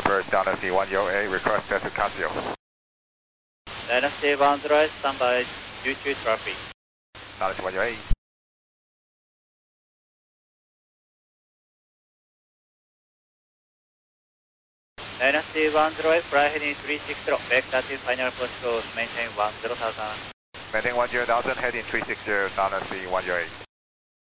first Dynasty 10A, request to Casio. Dynasty 10A, standby due to traffic. Dynasty 10A. Dynasty 10A, fly heading 360, vector to final postcode, maintain 10,000. Maintain 10,000, heading 360, Dynasty 10A.